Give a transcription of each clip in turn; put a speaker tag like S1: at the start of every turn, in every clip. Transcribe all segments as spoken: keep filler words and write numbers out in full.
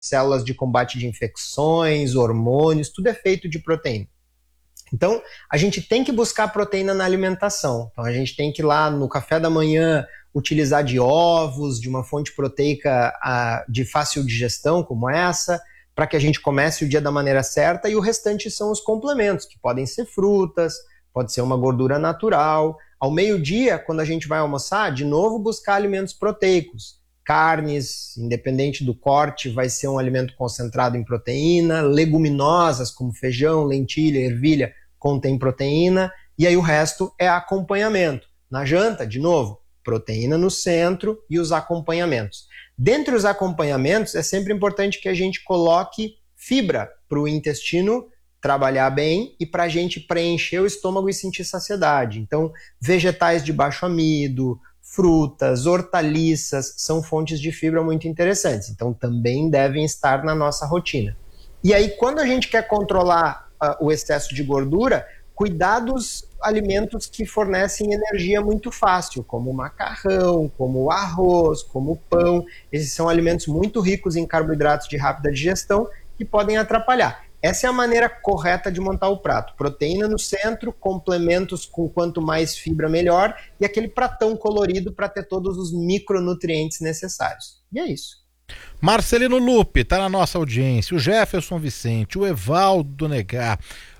S1: células de combate de infecções, hormônios, tudo é feito de proteína. Então, a gente tem que buscar proteína na alimentação. Então, a gente tem que ir lá no café da manhã utilizar de ovos, de uma fonte proteica uh, de fácil digestão como essa, para que a gente comece o dia da maneira certa, e o restante são os complementos, que podem ser frutas, pode ser uma gordura natural. Ao meio-dia, quando a gente vai almoçar, de novo buscar alimentos proteicos. Carnes, independente do corte, vai ser um alimento concentrado em proteína. Leguminosas, como feijão, lentilha, ervilha, contém proteína. E aí o resto é acompanhamento. Na janta, de novo, proteína no centro e os acompanhamentos. Dentre os acompanhamentos, é sempre importante que a gente coloque fibra para o intestino trabalhar bem e para a gente preencher o estômago e sentir saciedade. Então, vegetais de baixo amido, frutas, hortaliças, são fontes de fibra muito interessantes. Então, também devem estar na nossa rotina. E aí, quando a gente quer controlar uh, o excesso de gordura, cuidar dos alimentos que fornecem energia muito fácil, como o macarrão, como o arroz, como o pão. Esses são alimentos muito ricos em carboidratos de rápida digestão que podem atrapalhar. Essa é a maneira correta de montar o prato. Proteína no centro, complementos com quanto mais fibra melhor, e aquele pratão colorido para ter todos os micronutrientes necessários. E é isso.
S2: Marcelino Lupe está na nossa audiência, o Jefferson Vicente, o Evaldo Negar,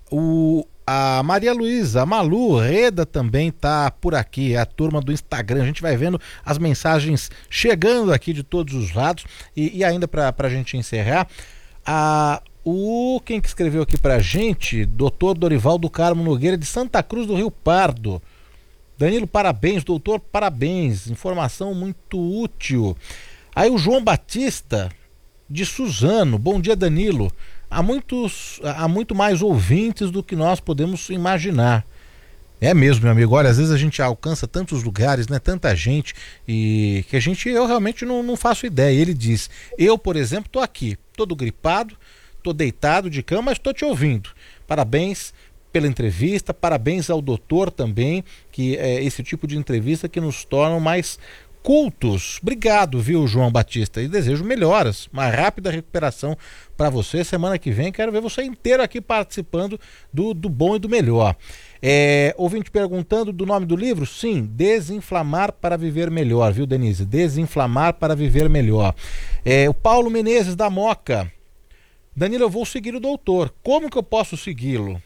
S2: o, a Maria Luísa, a Malu Reda também está por aqui, a turma do Instagram. A gente vai vendo as mensagens chegando aqui de todos os lados. E, e ainda para a gente encerrar, a... O, quem que escreveu aqui pra gente? doutor Dorival do Carmo Nogueira, de Santa Cruz do Rio Pardo. Danilo, parabéns, doutor, parabéns. Informação muito útil. Aí o João Batista, de Suzano. Bom dia, Danilo. Há, muitos, há muito mais ouvintes do que nós podemos imaginar. É mesmo, meu amigo. Olha, às vezes a gente alcança tantos lugares, né? Tanta gente, e que a gente, eu realmente não, não faço ideia. Ele diz, eu, por exemplo, tô aqui, todo gripado, tô deitado de cama, mas tô te ouvindo. Parabéns pela entrevista, parabéns ao doutor também, que é esse tipo de entrevista que nos torna mais cultos. Obrigado, viu, João Batista? E desejo melhoras, uma rápida recuperação para você. Semana que vem quero ver você inteiro aqui participando do, do bom e do melhor. É, ouvinte perguntando do nome do livro? Sim, Desinflamar para Viver Melhor, viu, Denise? Desinflamar para Viver Melhor. É, o Paulo Menezes da Moca. Danilo, eu vou seguir o doutor. Como que eu posso segui-lo?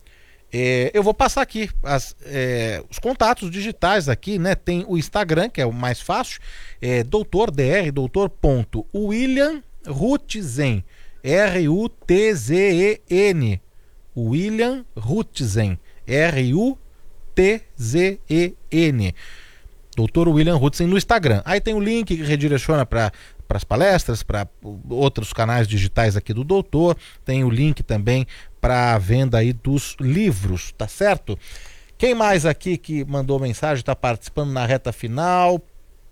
S2: É, eu vou passar aqui as, é, os contatos digitais aqui, né? Tem o Instagram, que é o mais fácil, é doutor Dr, doutor.william Rutzen, R U T Z E N, William Rutzen, R U T Z E N, doutor William Rutzen no Instagram. Aí tem o link que redireciona para para as palestras, para outros canais digitais aqui do doutor. Tem o link também para a venda aí dos livros, tá certo? Quem mais aqui que mandou mensagem, está participando na reta final?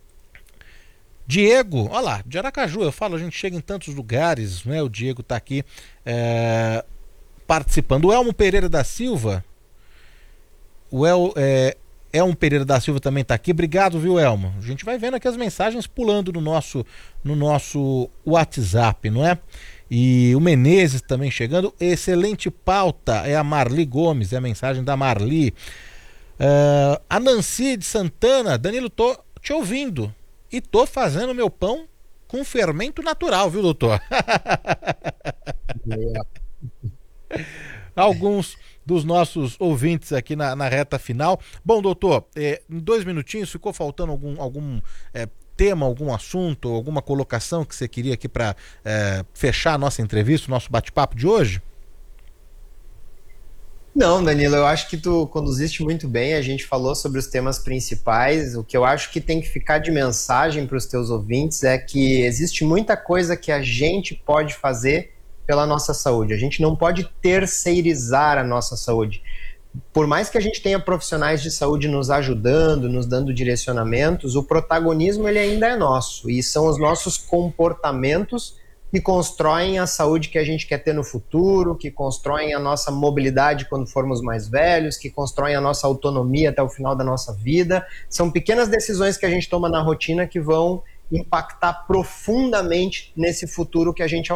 S2: Diego, olha lá, de Aracaju, eu falo, a gente chega em tantos lugares, né? O Diego está aqui é, participando. O Elmo Pereira da Silva, o El, é, Elmo Pereira da Silva também está aqui. Obrigado, viu, Elmo? A gente vai vendo aqui as mensagens pulando no nosso, no nosso WhatsApp, não é? E o Menezes também chegando. Excelente pauta, é a Marli Gomes, é a mensagem da Marli. Uh, a Nancy de Santana, Danilo, tô te ouvindo e tô fazendo meu pão com fermento natural, viu, doutor? Alguns dos nossos ouvintes aqui na, na reta final. Bom, doutor, é, em dois minutinhos, ficou faltando algum, algum é, tema, algum assunto, alguma colocação que você queria aqui para é, fechar a nossa entrevista, o nosso bate-papo de hoje?
S1: Não, Danilo, eu acho que tu conduziste muito bem, a gente falou sobre os temas principais. O que eu acho que tem que ficar de mensagem para os teus ouvintes é que existe muita coisa que a gente pode fazer pela nossa saúde. A gente não pode terceirizar a nossa saúde. Por mais que a gente tenha profissionais de saúde nos ajudando, nos dando direcionamentos, o protagonismo ele ainda é nosso, e são os nossos comportamentos que constroem a saúde que a gente quer ter no futuro, que constroem a nossa mobilidade quando formos mais velhos, que constroem a nossa autonomia até o final da nossa vida. São pequenas decisões que a gente toma na rotina que vão impactar profundamente nesse futuro que a gente